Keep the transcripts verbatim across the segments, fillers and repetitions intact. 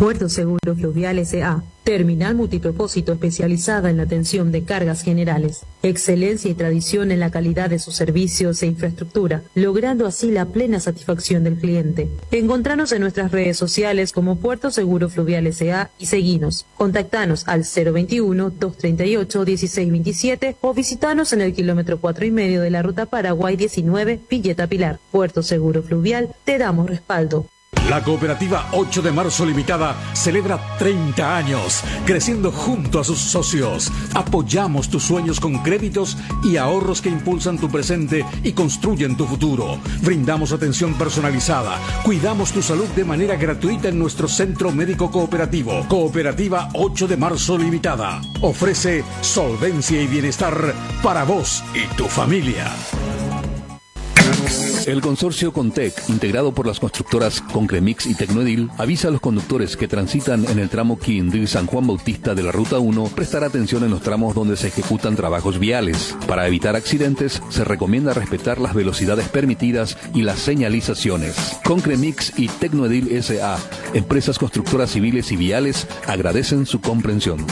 Puerto Seguro Fluvial S A Terminal multipropósito especializada en la atención de cargas generales. Excelencia y tradición en la calidad de sus servicios e infraestructura, logrando así la plena satisfacción del cliente. Encontranos en nuestras redes sociales como Puerto Seguro Fluvial S A y seguinos. Contactanos al cero veintiuno, doscientos treinta y ocho, dieciséis veintisiete o visitanos en el kilómetro cuatro y medio de la ruta Paraguay diecinueve, Villeta Pilar. Puerto Seguro Fluvial, te damos respaldo. La Cooperativa ocho de marzo Limitada celebra treinta años, creciendo junto a sus socios. Apoyamos tus sueños con créditos y ahorros que impulsan tu presente y construyen tu futuro. Brindamos atención personalizada, cuidamos tu salud de manera gratuita en nuestro centro médico cooperativo. Cooperativa ocho de marzo Limitada ofrece solvencia y bienestar para vos y tu familia. El consorcio Contec, integrado por las constructoras Concremix y Tecnoedil, avisa a los conductores que transitan en el tramo Quindío-San Juan Bautista de la Ruta uno prestar atención en los tramos donde se ejecutan trabajos viales. Para evitar accidentes, se recomienda respetar las velocidades permitidas y las señalizaciones. Concremix y Tecnoedil S A, empresas constructoras civiles y viales, agradecen su comprensión.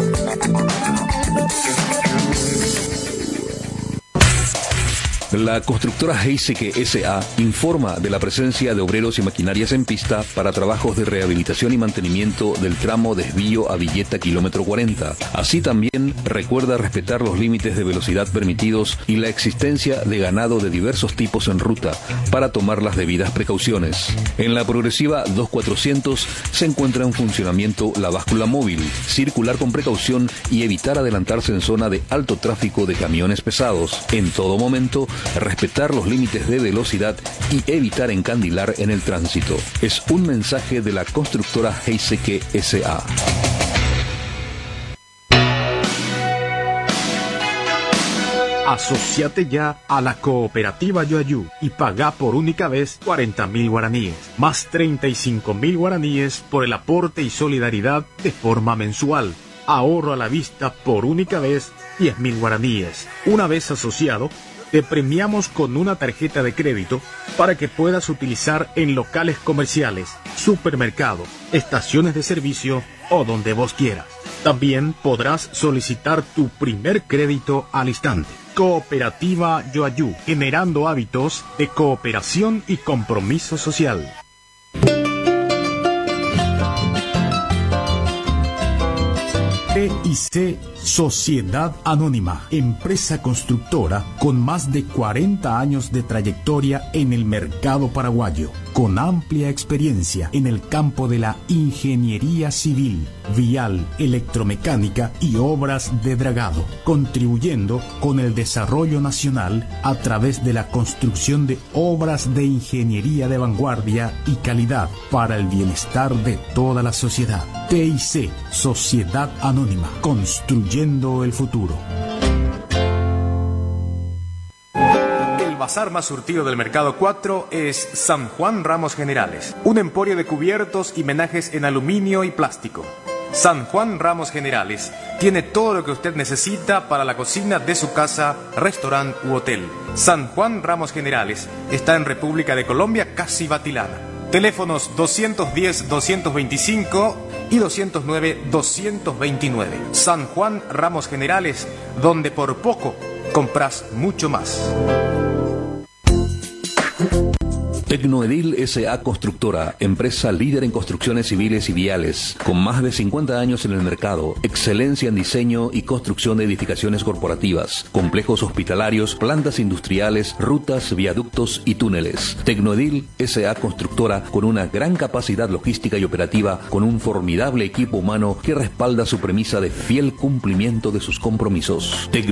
La constructora Heiseke S A informa de la presencia de obreros y maquinarias en pista para trabajos de rehabilitación y mantenimiento del tramo desvío a Villeta kilómetro cuarenta. Así también recuerda respetar los límites de velocidad permitidos y la existencia de ganado de diversos tipos en ruta para tomar las debidas precauciones. En la progresiva dos cuatrocientos se encuentra en funcionamiento la báscula móvil, circular con precaución y evitar adelantarse en zona de alto tráfico de camiones pesados. En todo momento, respetar los límites de velocidad y evitar encandilar en el tránsito. Es un mensaje de la constructora Heiseke S A. Asociate ya a la Cooperativa Yoayú y paga por única vez cuarenta mil guaraníes, más treinta y cinco mil guaraníes por el aporte y solidaridad de forma mensual. Ahorro a la vista por única vez diez mil guaraníes. Una vez asociado, te premiamos con una tarjeta de crédito para que puedas utilizar en locales comerciales, supermercados, estaciones de servicio o donde vos quieras. También podrás solicitar tu primer crédito al instante. Cooperativa Yoayú, generando hábitos de cooperación y compromiso social. T I C Sociedad Anónima, empresa constructora con más de cuarenta años de trayectoria en el mercado paraguayo, con amplia experiencia en el campo de la ingeniería civil, vial, electromecánica y obras de dragado, contribuyendo con el desarrollo nacional a través de la construcción de obras de ingeniería de vanguardia y calidad para el bienestar de toda la sociedad. T I C Sociedad Anónima, construyendo el futuro. El bazar más surtido del Mercado cuatro es San Juan Ramos Generales, un emporio de cubiertos y menajes en aluminio y plástico. San Juan Ramos Generales tiene todo lo que usted necesita para la cocina de su casa, restaurante u hotel. San Juan Ramos Generales está en República de Colombia, casi Batilana. Teléfonos doscientos diez, doscientos veinticinco y doscientos nueve, doscientos veintinueve. San Juan Ramos Generales, donde por poco compras mucho más. Tecnoedil S A Constructora, empresa líder en construcciones civiles y viales, con más de cincuenta años en el mercado, excelencia en diseño y construcción de edificaciones corporativas, complejos hospitalarios, plantas industriales, rutas, viaductos y túneles. Tecnoedil S A Constructora, con una gran capacidad logística y operativa, con un formidable equipo humano que respalda su premisa de fiel cumplimiento de sus compromisos.